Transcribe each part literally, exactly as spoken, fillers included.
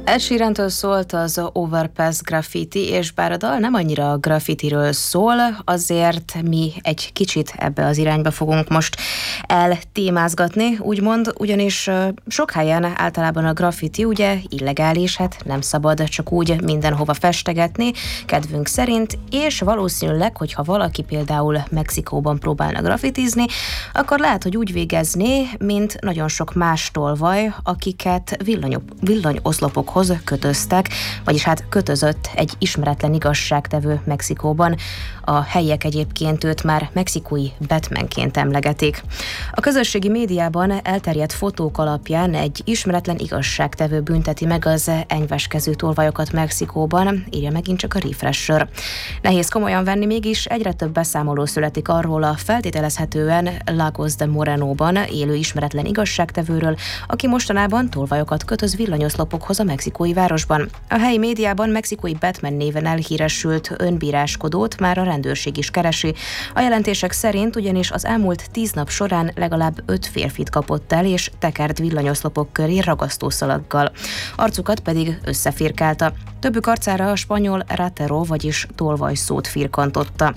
Ed Sheerantől szólt az Overpass Graffiti, és bár a dal nem annyira a graffitiről szól, azért mi egy kicsit ebbe az irányba fogunk most eltémázgatni, úgymond, ugyanis sok helyen általában a graffiti ugye illegális, hát nem szabad csak úgy mindenhova festegetni, kedvünk szerint, és valószínűleg, hogyha valaki például Mexikóban próbálna graffitizni, akkor lehet, hogy úgy végezné, mint nagyon sok más tolvaj, akiket villany, villanyoszlopokhoz kötöztek, vagyis hát kötözött egy ismeretlen igazságtevő Mexikóban. A helyiek egyébként őt már mexikói Batmanként emlegetik. A közösségi médiában elterjedt fotók alapján egy ismeretlen igazságtevő bünteti meg az enyveskező tolvajokat Mexikóban, írja megint csak a Refresher. Nehéz komolyan venni, mégis egyre több beszámoló születik arról a feltételezhetően Lagos de Morenóban élő ismeretlen igazságtevőről, aki mostanában tolvajokat kötöz villanyoszlopokhoz a mexikói városban. A helyi médiában mexikói Batman néven elhíresült önbíráskodót már a rendőrség is keresi. A jelentések szerint ugyanis az elmúlt tíz nap során legalább öt férfit kapott el és tekert villanyoszlopok köré ragasztószalaggal. Arcukat pedig összefirkálta. Többük arcára a spanyol ratero, vagyis tolvaj szót firkantotta.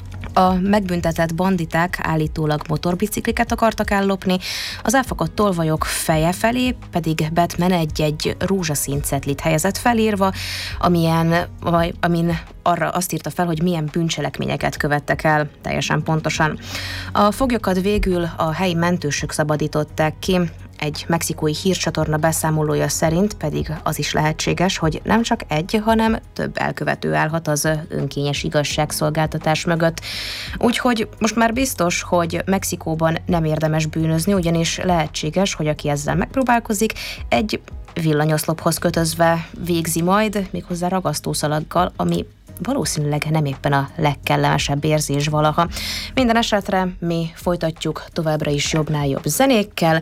A megbüntetett banditák állítólag motorbicikliket akartak ellopni, az elfakadt tolvajok feje felé pedig Batman egy-egy rózsaszín cetlit helyezett felírva, amilyen, vagy, amin arra azt írta fel, hogy milyen bűncselekményeket követtek el, teljesen pontosan. A foglyokat végül a helyi mentősök szabadították ki, egy mexikói hírcsatorna beszámolója szerint pedig az is lehetséges, hogy nem csak egy, hanem több elkövető állhat az önkényes igazságszolgáltatás mögött. Úgyhogy most már biztos, hogy Mexikóban nem érdemes bűnözni, ugyanis lehetséges, hogy aki ezzel megpróbálkozik, egy villanyoszlophoz kötözve végzi majd, méghozzá ragasztószalaggal, ami valószínűleg nem éppen a legkellemesebb érzés valaha. Minden esetre mi folytatjuk továbbra is jobbnál jobb zenékkel,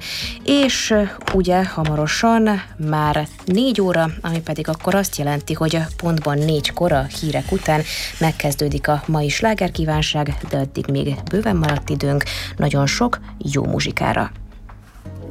és ugye hamarosan már négy óra, ami pedig akkor azt jelenti, hogy pontban négykor a hírek után megkezdődik a mai slágerkívánság, de addig még bőven maradt időnk nagyon sok jó muzsikára.